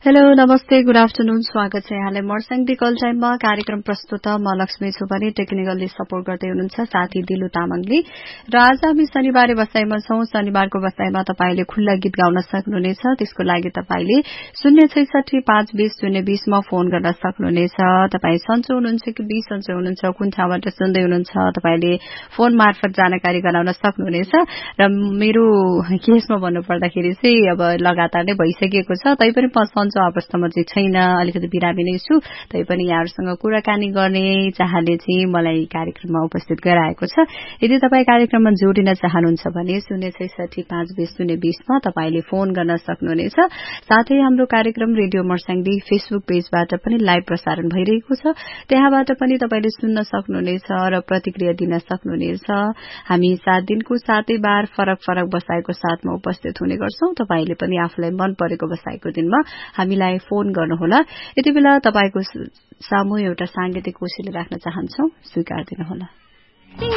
Hello नमस्ते good afternoon स्वागत छ यहाँलाई मर्स्याङदी कल टाइममा कार्यक्रम प्रस्तुत म लक्ष्मी छु भने टेक्निकली सपोर्ट गर्दै हुनुहुन्छ साथी दिलु तामाङले र आज हामी शनिबारे बसाइमा छौं। शनिबारको बसाइमा तपाईले खुल्ला गीत गाउन सक्नुहुनेछ। त्यसको लागि तपाईले 066522020 मा फोन गर्न सक्नुहुनेछ। तपाई सन्चो हुनुहुन्छ कि बिसन्चो हुनुहुन्छ, कुन ठाउँबाट सुन्दै हुनुहुन्छ, तपाईले फोन मार्फत जानकारी गराउन सक्नुहुनेछ। र मेरो केसमा भन्नुपर्दाखेरि चाहिँ अब लगातार नै भइसकेको छ, तैपनि म अवस्थामा चाहिँ छैन, अलिकति बिरामी नै छु। तैपनि यहाँहरुसँग कुराकानी गर्ने चाहले चाहिँ मलाई कार्यक्रममा उपस्थित गराएको छ। यदि तपाई कार्यक्रममा जोडिन चाहनुहुन्छ भने 066522020 मा तपाईले फोन गर्न सक्नुहुनेछ। साथै हाम्रो कार्यक्रम रेडियो मर्स्याङदी फेसबुक पेजबाट पनि लाइभ प्रसारण भइरहेको छ, त्यहाँबाट पनि तपाईले सुन्न सक्नुहुनेछ र प्रतिक्रिया दिन सक्नुहुनेछ। हामी 7 दिनको 7 बार फरक फरक बसाइको साथमा उपस्थित हुने गर्छौं। तपाईले पनि आफूलाई मन परेको बसाइको दिनमा हामीलाई फोन गर्नुहोला। यति बेला तपाईको सामु एउटा सांगीतिक कोसेली राख्न चाहन्छौ, स्वीकार दिनुहोला।